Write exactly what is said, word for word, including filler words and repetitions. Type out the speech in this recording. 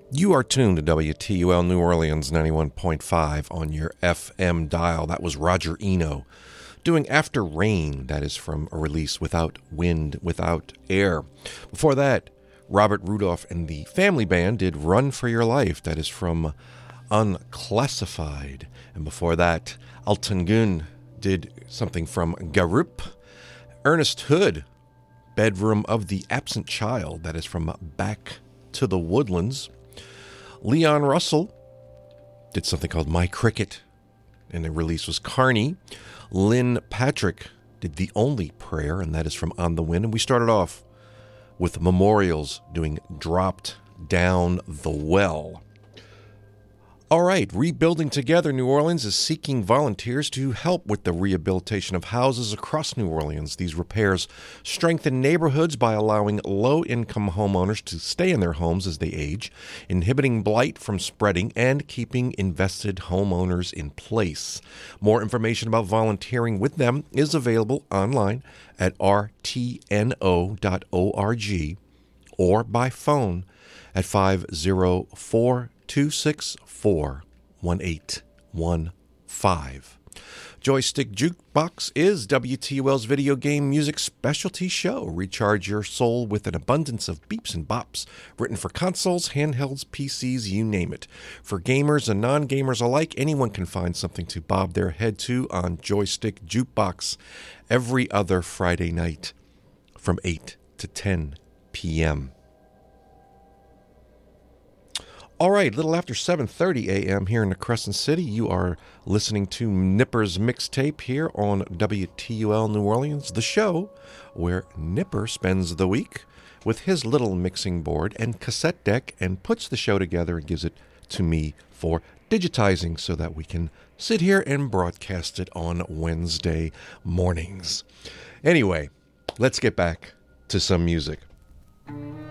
You are tuned to W T U L New Orleans ninety-one point five on your F M dial. That was Roger Eno doing After Rain. That is from a release Without Wind, Without Air. Before that, Robert Rudolph and the Family Band did Run for Your Life. That is from Unclassified. And before that, Altan Gun did something from Garup. Ernest Hood, Bedroom of the Absent Child. That is from Back to the Woodlands. Leon Russell did something called My Cricket, and the release was Carney. Lynn Patrick did The Only Prayer, and that is from On the Wind. And we started off with Memorials doing Dropped Down the Well. All right, Rebuilding Together New Orleans is seeking volunteers to help with the rehabilitation of houses across New Orleans. These repairs strengthen neighborhoods by allowing low-income homeowners to stay in their homes as they age, inhibiting blight from spreading, and keeping invested homeowners in place. More information about volunteering with them is available online at r t n o dot org or by phone at five oh four, two six four, one eight one five. Joystick Jukebox is W T U L's video game music specialty show. Recharge your soul with an abundance of beeps and bops, written for consoles, handhelds, P Cs, you name it. For gamers and non-gamers alike, anyone can find something to bob their head to on Joystick Jukebox every other Friday night from eight to ten p.m. All right, a little after seven thirty a.m. here in the Crescent City, you are listening to Nipper's Mixtape here on W T U L New Orleans, the show where Nipper spends the week with his little mixing board and cassette deck and puts the show together and gives it to me for digitizing so that we can sit here and broadcast it on Wednesday mornings. Anyway, let's get back to some music.